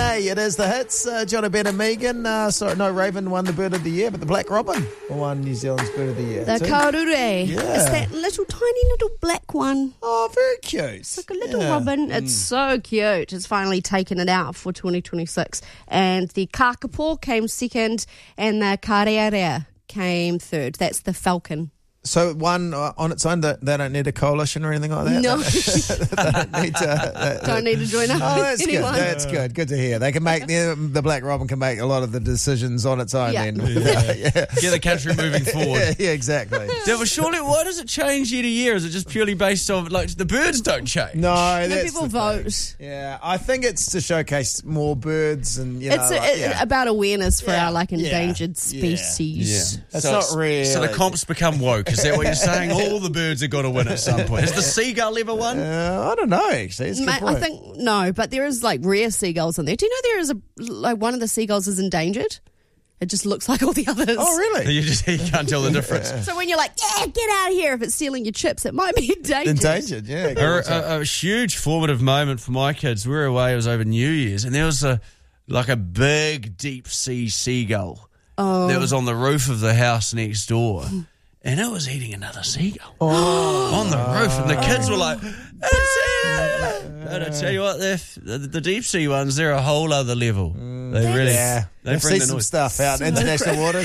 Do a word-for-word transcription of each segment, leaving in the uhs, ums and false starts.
A. It is the hits. Uh, Jono, Ben and Megan. Uh, sorry, no, Raven won the Bird of the Year, but the Black Robin won New Zealand's Bird of the Year. The too. Karure. Yeah. It's that little, tiny little black one. Oh, very cute. It's like a little yeah. robin. It's mm. so cute. It's finally taken it out for twenty twenty-six. And the Kakapo came second, and the Karearea came third. That's the falcon. So one uh, on its own, they, they don't need a coalition or anything like that? No. They don't need to... Uh, don't need to join up Oh, with that's anyone. good. That's good. Good to hear. They can make... The, the Black Robin can make a lot of the decisions on its own Yeah. then. Yeah. yeah. Get the country moving forward. Yeah, yeah, exactly. Yeah, but surely, why does it change year to year? Is it just purely based on, like, the birds don't change? No, When that's people the vote. thing. Yeah, I think it's to showcase more birds and, you know... It's a, like, it- yeah. about awareness for Yeah. our like endangered Yeah. species. That's so not it's- really... So the comps become woke. Is that what you're saying? All the birds have got to win at some point. Has the seagull ever won? Uh, I don't know, actually. It's a good Mate, point. I think no, but there is like rare seagulls in there. Do you know there is a like one of the seagulls is endangered? It just looks like all the others. Oh, really? You just you can't tell the difference. So when you're like, yeah, get out of here, if it's stealing your chips, it might be endangered. Endangered, yeah. A, a, a huge formative moment for my kids. We were away. It was over New Year's, and there was a like a big deep sea seagull Oh. that was on the roof of the house next door, and it was eating another seagull on the roof, and the kids were like, "It's it!" And I tell you what, they're, the, the deep sea ones, they're a whole other level. They really, Yeah. they They've bring seen the some noise. stuff out in international waters.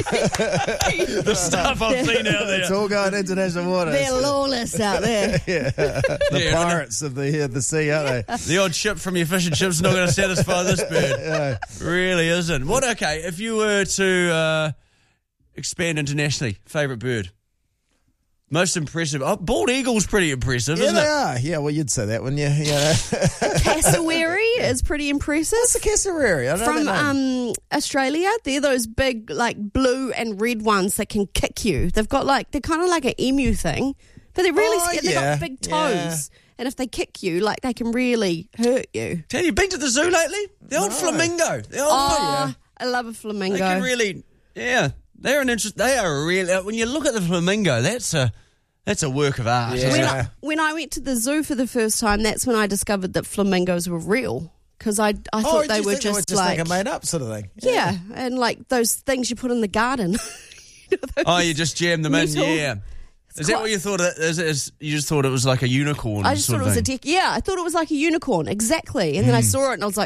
The stuff I've seen out there. It's all going international waters. They're lawless out there. Yeah. The Yeah, pirates of the, of the sea, aren't they? The odd chip from your fish and chips is not going to satisfy this bird. Really isn't. What? Okay, if you were to uh, expand internationally, favourite bird? Most impressive. Oh, bald eagle's pretty impressive, Yeah, isn't they it? are. Yeah, well, you'd say that, wouldn't you? Yeah. Cassowary is pretty impressive. What's a cassowary? I don't From know. um, Australia, they're those big, like blue and red ones that can kick you. They've got like they're kind of like an emu thing, but they're really Oh, scared. They've yeah, got big toes, yeah. and if they kick you, like they can really hurt you. Tell you, been to the zoo lately? The old No. flamingo. The old Oh, I love a flamingo. They can really, yeah. They're an interest. They are really. When you look at the flamingo, that's a that's a work of art. Yeah. Isn't when, it? I, when I went to the zoo for the first time, that's when I discovered that flamingos were real. Because I, I oh, thought did they you were think they were just, just like, like a made-up sort of thing? yeah, and like those things you put in the garden. You know, those- Oh, you just jam them in, Metal. yeah. Is that quite- what you thought? It is, is, you just thought it was like a unicorn. I just sort thought it of was a thing. deck. Yeah, I thought it was like a unicorn, exactly. And then I saw it and I was like,